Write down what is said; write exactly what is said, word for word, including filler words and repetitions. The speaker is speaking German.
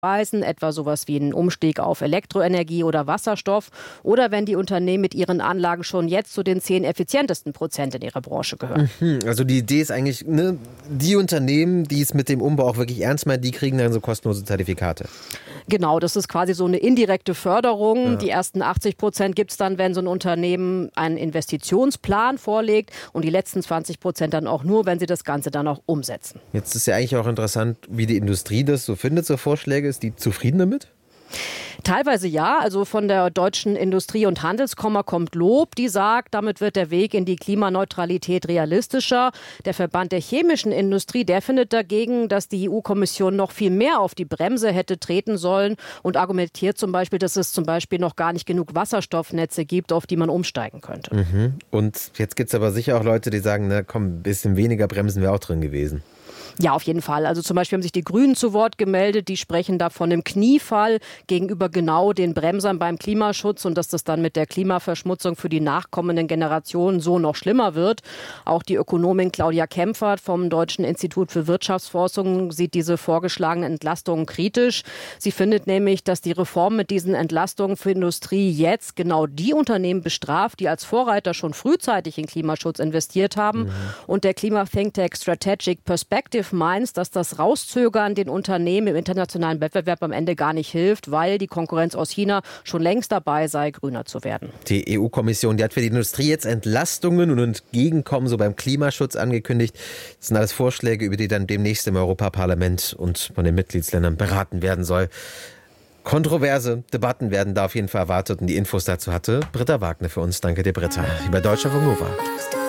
weisen, etwa sowas wie einen Umstieg auf Elektroenergie oder Wasserstoff, oder wenn die Unternehmen mit ihren Anlagen schon jetzt zu den zehn effizientesten Prozent in ihrer Branche gehören. Mhm, also die Idee ist eigentlich, ne, die Unternehmen, die es mit dem Umbau auch wirklich ernst meinen, die kriegen dann so kostenlose Zertifikate. Genau, das ist quasi so eine indirekte Förderung. Ja. Die ersten achtzig Prozent gibt es dann, wenn so ein Unternehmen einen Investitionsplan vorlegt, und die letzten zwanzig Prozent dann auch nur, wenn sie das Ganze dann auch umsetzen. Jetzt ist ja eigentlich auch interessant, wie die Industrie das so findet, so Vorschläge. Ist die zufrieden damit? Teilweise ja, also von der Deutschen Industrie- und Handelskammer kommt Lob, die sagt, damit wird der Weg in die Klimaneutralität realistischer. Der Verband der chemischen Industrie, der findet dagegen, dass die E U-Kommission noch viel mehr auf die Bremse hätte treten sollen und argumentiert zum Beispiel, dass es zum Beispiel noch gar nicht genug Wasserstoffnetze gibt, auf die man umsteigen könnte. Mhm. Und jetzt gibt es aber sicher auch Leute, die sagen, na komm, ein bisschen weniger Bremsen wäre auch drin gewesen. Ja, auf jeden Fall. Also zum Beispiel haben sich die Grünen zu Wort gemeldet. Die sprechen da von einem Kniefall gegenüber genau den Bremsern beim Klimaschutz und dass das dann mit der Klimaverschmutzung für die nachkommenden Generationen so noch schlimmer wird. Auch die Ökonomin Claudia Kempfert vom Deutschen Institut für Wirtschaftsforschung sieht diese vorgeschlagenen Entlastungen kritisch. Sie findet nämlich, dass die Reform mit diesen Entlastungen für Industrie jetzt genau die Unternehmen bestraft, die als Vorreiter schon frühzeitig in Klimaschutz investiert haben. Mhm. Und der Klima-Think-Tank Strategic Perspective meint, dass das Rauszögern den Unternehmen im internationalen Wettbewerb am Ende gar nicht hilft, weil die Konkurrenz aus China schon längst dabei sei, grüner zu werden. Die E U-Kommission, die hat für die Industrie jetzt Entlastungen und Entgegenkommen so beim Klimaschutz angekündigt. Das sind alles Vorschläge, über die dann demnächst im Europaparlament und von den Mitgliedsländern beraten werden soll. Kontroverse Debatten werden da auf jeden Fall erwartet und die Infos dazu hatte Britta Wagner für uns. Danke dir, Britta. Über Deutschlandfunk Nova.